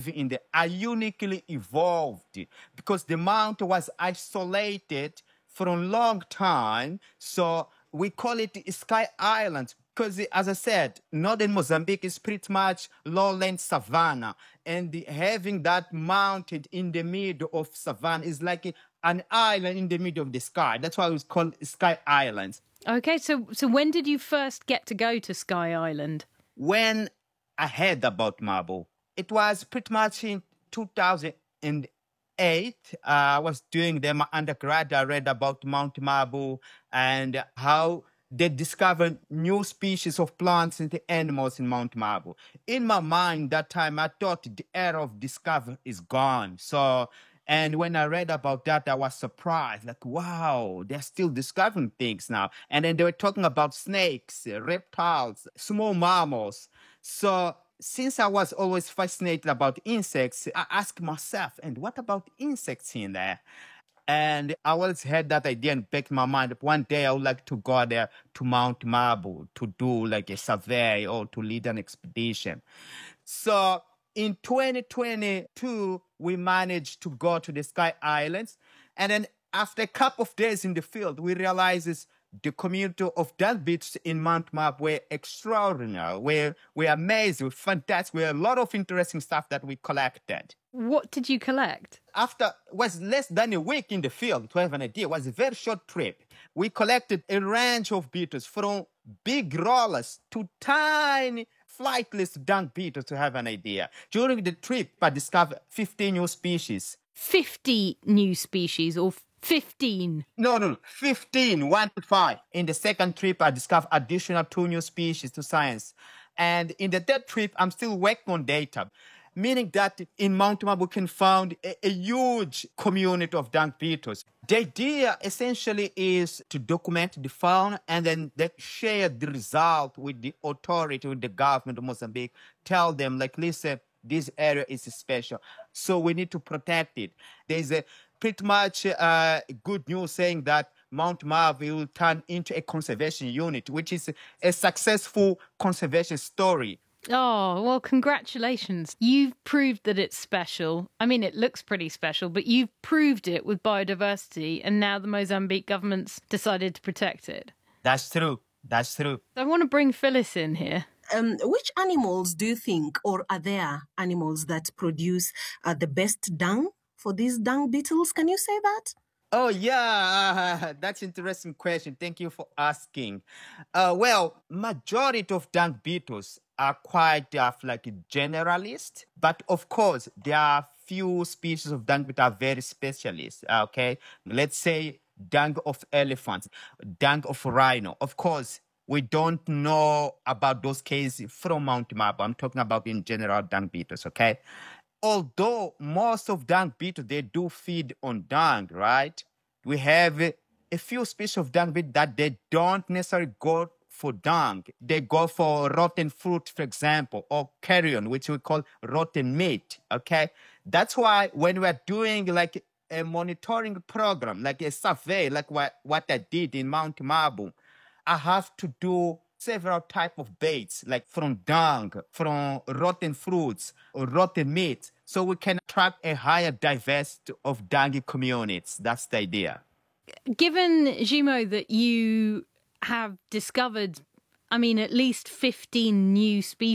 live in there are uniquely evolved because the mountain was isolated for a long time. So we call it Sky Islands because, as I said, northern Mozambique is pretty much lowland savanna. And having that mountain in the middle of savanna is like an island in the middle of the sky. That's why it's called Sky Islands. Okay, so when did you first get to go to Sky Island? When I heard about Mabo, it was pretty much in 2008. I was doing my undergrad. I read about Mount Mabo and how they discovered new species of plants and animals in Mount Mabo. In my mind, that time, I thought the era of discovery is gone. And when I read about that, I was surprised. Like, wow, they're still discovering things now. And then they were talking about snakes, reptiles, small mammals. So since I was always fascinated about insects, I asked myself, and what about insects in there? And I always had that idea in the back of my mind. One day I would like to go there to Mount Mabo to do like a survey or to lead an expedition. So in 2022, we managed to go to the Sky Islands. And then after a couple of days in the field, we realized the community of dung beetles in Mount Mabo were extraordinary. We're amazed, we're fantastic. We had a lot of interesting stuff that we collected. What did you collect? After was less than a week in the field, to have an idea, it was a very short trip. We collected a range of beetles from big rollers to tiny flightless dung beetles, to have an idea. During the trip, I discovered 15 new species. 50 new species or 15? No, 15, 1 to 5. In the second trip, I discovered additional 2 new species to science. And in the third trip, I'm still working on data, meaning that in Mount Mabo we can find a huge community of dung beetles. The idea essentially is to document the fauna and then they share the result with the authority, with the government of Mozambique, tell them, like, listen, this area is special, so we need to protect it. There's a pretty much good news saying that Mount Mabo will turn into a conservation unit, which is a successful conservation story. Oh, well, congratulations. You've proved that it's special. I mean, it looks pretty special, but you've proved it with biodiversity, and now the Mozambique government's decided to protect it. That's true. I want to bring Phyllis in here. Which animals do you think, or are there animals that produce the best dung for these dung beetles? Can you say that? Oh, yeah, that's an interesting question. Thank you for asking. Well, majority of dung beetles are quite like generalist, but of course, there are few species of dung beetle are very specialist, okay? Let's say dung of elephants, dung of rhino. Of course, we don't know about those cases from Mount Mabo. I'm talking about in general dung beetles, okay? Although most of dung beetles, they do feed on dung, right? We have a few species of dung beetle that they don't necessarily go for dung. They go for rotten fruit, for example, or carrion, which we call rotten meat, okay? That's why when we're doing like a monitoring program, like a survey, like what I did in Mount Mabo, I have to do several type of baits, like from dung, from rotten fruits, or rotten meat, so we can attract a higher diversity of dungy communities. That's the idea. Given, Jimo, that you have discovered, I mean, at least 15 new species